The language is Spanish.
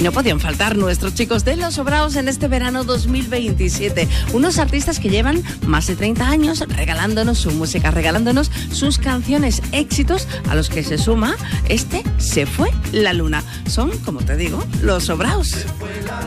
No podían faltar nuestros chicos de Los Sobraos en este verano 2027. Unos artistas que llevan más de 30 años regalándonos su música, regalándonos sus canciones, éxitos a los que se suma este Se fue la luna. Son, como te digo, Los Sobraos.